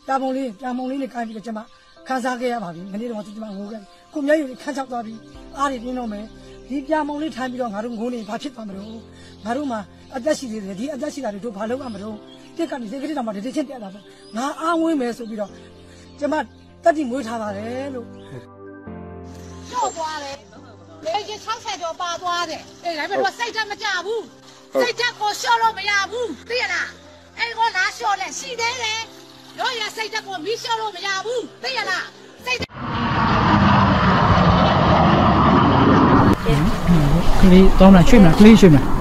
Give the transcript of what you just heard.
ပြာမုံလေးနဲ့ကိုင်းပြီးတော့ကျွန်မခန်းစားခဲ့ရပါပြီမနေ့တော့ကျွန်မငိုခဲ့ကိုမျက်ရည်ခန်းချောက်သွားပြီးအားတွေပြင်းတော့မယ်ဒီပြာမုံလေးထိုင်ပြီးတော့ငါတို့ငိုနေဘာဖြစ်သွားမလို့ငါတို့မှာအသက်ရှိသေးတယ်ဒီအသက်ရှိတာတွေတို့ဘာလုပ်ရမလို့တက်ကနေစိတ်ကလေးတောင်မှတတိချင်းတက်လာတော့ငါအားဝင်းမယ်ဆိုပြီးတော့ကျွန်မတက်တိမွေးထားပါတယ်လို့တော့သွားတယ်လေကြီး60ကျော်ပါသွားတယ်အေးဒါပေမဲ့စိတ်ဓာတ်မကြဘူးစိတ်ဓာတ်ကိုလျှော့လို့မရဘူးသိရလားအဲ့ကိုလာလျှော့လဲရှိသေးတယ်တို့ရစိတ်ဓာတ်ကိုမီးလျှော့လို့မရဘူးသိရလားစိတ်ကလေးတောင်းလာရွှေ့မလားကလေးရွှေ့မလား